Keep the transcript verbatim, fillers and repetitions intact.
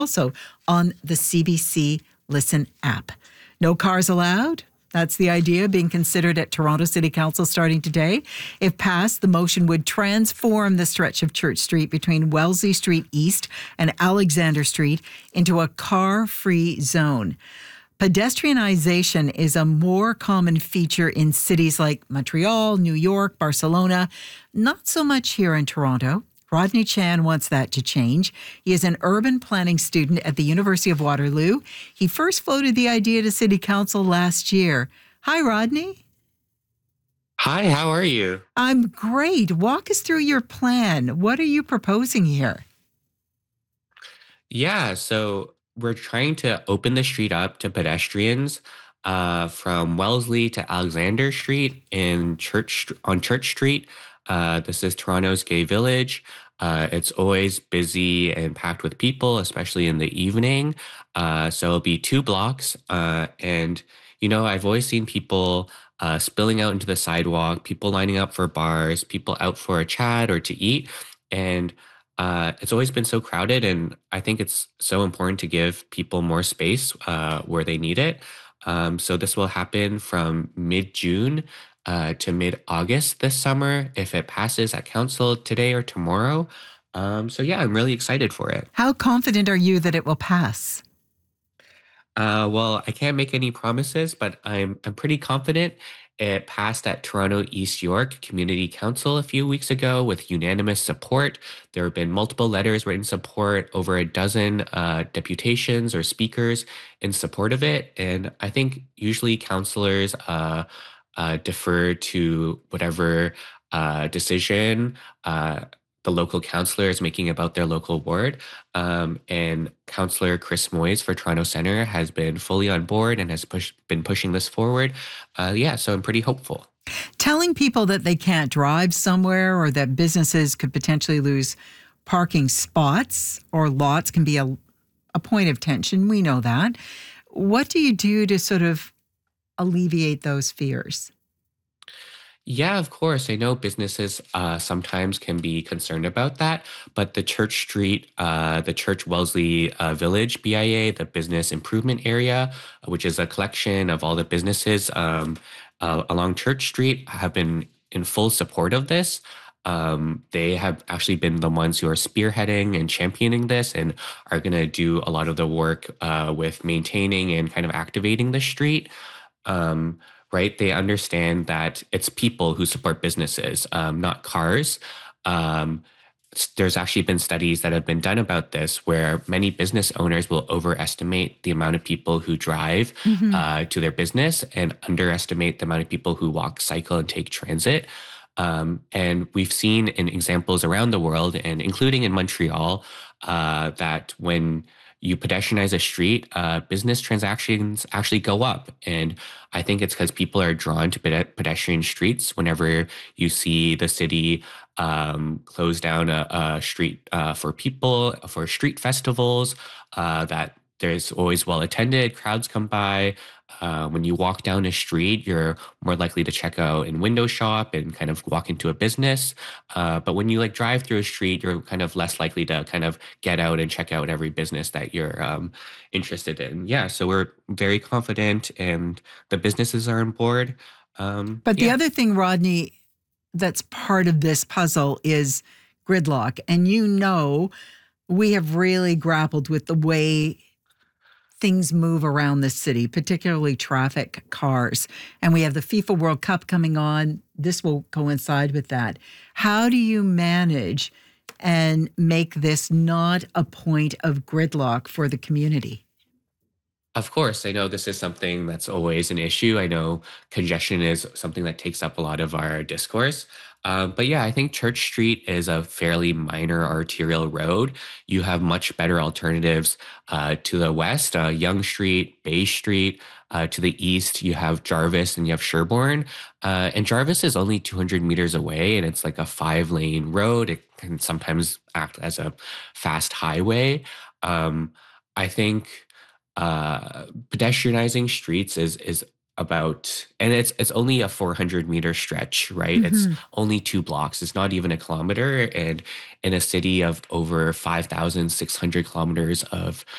also on the C B C Listen app. No cars allowed? That's the idea being considered at Toronto City Council starting today. If passed, the motion would transform the stretch of Church Street between Wellesley Street East and Alexander Street into a car-free zone. Pedestrianization is a more common feature in cities like Montreal, New York, Barcelona, not so much here in Toronto. Rodney Chan wants that to change. He is an urban planning student at the University of Waterloo. He first floated the idea to City Council last year. Hi, Rodney. Hi, how are you? I'm great. Walk us through your plan. What are you proposing here? Yeah, so we're trying to open the street up to pedestrians uh, from Wellesley to Alexander Street in Church on Church Street. Uh, this is Toronto's gay village. Uh, it's always busy and packed with people, especially in the evening. Uh, so it'll be two blocks. Uh, and, you know, I've always seen people uh, spilling out into the sidewalk, people lining up for bars, people out for a chat or to eat. And uh, it's always been so crowded. And I think it's so important to give people more space uh, where they need it. Um, so this will happen from mid-June uh, to mid-August this summer if it passes at council today or tomorrow. Um, so yeah, I'm really excited for it. How confident are you that it will pass? Uh, well, I can't make any promises, but I'm I'm pretty confident. It passed at Toronto East York Community Council a few weeks ago with unanimous support. There have been multiple letters written support, over a dozen uh, deputations or speakers in support of it. And I think usually councillors uh, uh, defer to whatever uh, decision uh, the local councillor is making about their local ward. Um, and Councillor Chris Moyes for Toronto Centre has been fully on board and has push, been pushing this forward. Uh, yeah, so I'm pretty hopeful. Telling people that they can't drive somewhere or that businesses could potentially lose parking spots or lots can be a, a point of tension. We know that. What do you do to sort of alleviate those fears? Yeah, of course. I know businesses uh, sometimes can be concerned about that, but the Church Street, uh, the Church Wellesley uh, Village B I A, the Business Improvement Area, which is a collection of all the businesses um, uh, along Church Street, have been in full support of this. Um, they have actually been the ones who are spearheading and championing this and are going to do a lot of the work uh, with maintaining and kind of activating the street. Um, right? They understand that it's people who support businesses, um, not cars. Um, s- there's actually been studies that have been done about this where many business owners will overestimate the amount of people who drive Mm-hmm. uh, to their business and underestimate the amount of people who walk, cycle, and take transit. Um, and we've seen in examples around the world, and including in Montreal, uh, that when you pedestrianize a street, uh, business transactions actually go up. And I think it's because people are drawn to pede- pedestrian streets. Whenever you see the city um, close down a, a street uh, for people, for street festivals, uh, that there's always well attended, crowds come by. Uh, when you walk down a street, you're more likely to check out in window shop and kind of walk into a business. Uh, but when you like drive through a street, you're kind of less likely to kind of get out and check out every business that you're um, interested in. Yeah, so we're very confident and the businesses are on board. Um, But the yeah. other thing, Rodney, that's part of this puzzle is gridlock. And you know, we have really grappled with the way things move around the city, particularly traffic, cars. And we have the FIFA World Cup coming on. This will coincide with that. How do you manage and make this not a point of gridlock for the community? Of course, I know this is something that's always an issue. I know congestion is something that takes up a lot of our discourse. Um, but yeah, I think Church Street is a fairly minor arterial road. You have much better alternatives uh, to the west, uh, Yonge Street, Bay Street. Uh, to the east, you have Jarvis and you have Sherbourne. Uh, and Jarvis is only two hundred meters away and it's like a five lane road. It can sometimes act as a fast highway. Um, I think uh pedestrianizing streets is is about, and it's it's only a four hundred meter stretch, right? It's Mm-hmm. only two blocks. It's not even a kilometer. And in a city of over five thousand six hundred kilometers of